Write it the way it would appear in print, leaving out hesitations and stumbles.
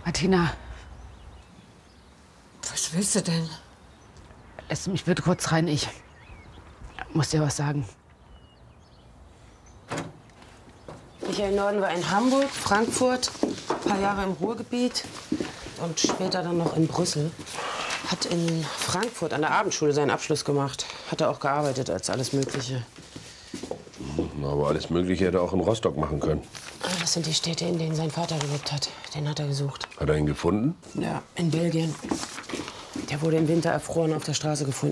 Martina, Was willst du denn? lass mich bitte kurz rein. Ich muss dir was sagen. Michael Norden war in Hamburg, Frankfurt, ein paar Jahre im Ruhrgebiet und später dann noch in Brüssel. Hat in Frankfurt an der Abendschule seinen Abschluss gemacht. Hat er auch gearbeitet als alles Mögliche. Aber alles Mögliche hätte er auch in Rostock machen können. Das sind die Städte, in denen sein Vater gelebt hat. Den hat er gesucht. Hat er ihn gefunden? Ja, in Belgien. Der wurde im Winter erfroren auf der Straße gefunden.